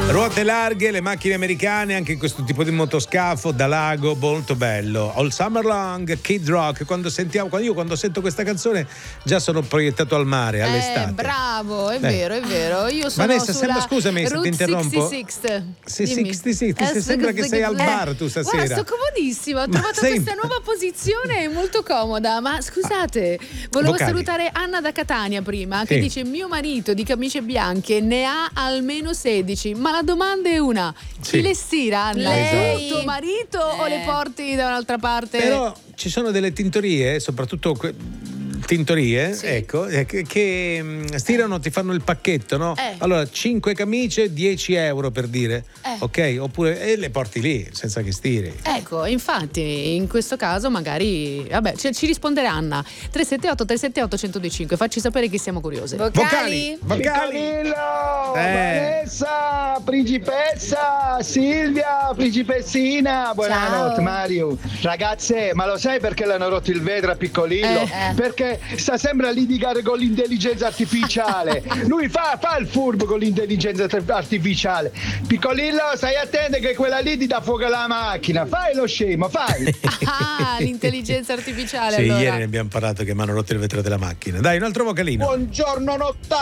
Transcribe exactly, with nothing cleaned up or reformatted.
Ruote larghe, le macchine americane, anche in questo tipo di motoscafo da lago, molto bello. All Summer Long, Kid Rock. Quando sentiamo, quando io quando sento questa canzone già sono proiettato al mare, all'estate. Eh, bravo, è Eh. vero, è vero. Io sono Vanessa, sulla sembra, scusami se ti Route interrompo. sessantasei. Sì, Dimmi. sessantasei, ti Eh, sembra che sei al bar tu stasera. Guarda, sto comodissima, ho Ma trovato sei- questa nuova posizione molto comoda. Ma scusate, volevo Vocali. salutare Anna da Catania prima, che Sì. dice: mio marito di camicie bianche ne ha almeno sedici, ma la domanda è una: Sì. chi le stira, Anna? Lei. Tu, tuo marito o Eh. le porti da un'altra parte? Però ci sono delle tintorie, soprattutto que- tintorie, Sì. ecco, eh, che, che mm, stirano, ti fanno il pacchetto, no? Eh. Allora, cinque camicie, dieci euro per dire, Eh. ok? Oppure e le porti lì senza che stiri. Ecco, infatti, in questo caso magari, vabbè, ci, ci risponderà Anna. tre sette otto tre sette otto uno zero due cinque, facci sapere che siamo curiose. Vocali? vocali. Piccolillo, Eh. Vanessa, principessa, Silvia, principessina, buonanotte Ciao. Mario. Ragazze, ma lo sai perché l'hanno rotto il vetro a Piccolillo? Eh, eh. Perché sta sempre a litigare con l'intelligenza artificiale. Lui fa, fa il furbo con l'intelligenza artificiale. Piccolillo, stai attento che quella lì ti dà fuoco alla macchina. Fai lo scemo, fai. Ah, l'intelligenza artificiale Sì, allora. ieri ne abbiamo parlato che mi hanno rotto il vetro della macchina. Dai, un altro vocalino. Buongiorno notte.